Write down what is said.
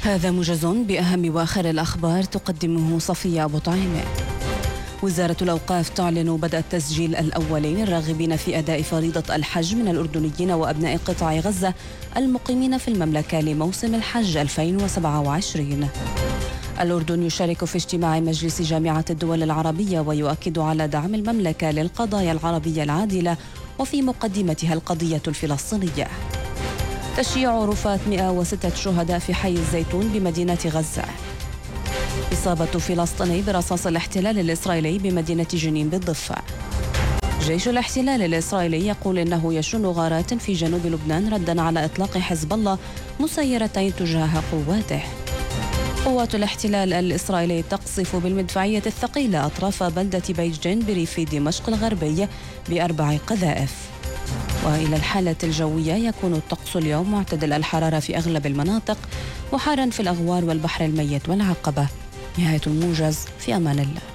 هذا موجز بأهم وآخر الأخبار تقدمه صفية أبو طعيمة. وزارة الأوقاف تعلن بدء التسجيل الأولين الراغبين في أداء فريضة الحج من الأردنيين وأبناء قطاع غزة المقيمين في المملكة لموسم الحج 2027. الأردن يشارك في اجتماع مجلس جامعة الدول العربية ويؤكد على دعم المملكة للقضايا العربية العادلة وفي مقدمتها القضية الفلسطينية. تشييع رفات 106 شهداء في حي الزيتون بمدينة غزة. إصابة فلسطيني برصاص الاحتلال الإسرائيلي بمدينة جنين بالضفة. جيش الاحتلال الإسرائيلي يقول إنه يشن غارات في جنوب لبنان ردا على إطلاق حزب الله مسيرتين تجاه قواته. قوات الاحتلال الإسرائيلي تقصف بالمدفعية الثقيلة أطراف بلدة بيجين بريف دمشق الغربي ب4 قذائف. وإلى الحالة الجوية، يكون الطقس اليوم معتدل الحرارة في أغلب المناطق وحارا في الأغوار والبحر الميت والعقبة. نهاية الموجز، في أمان الله.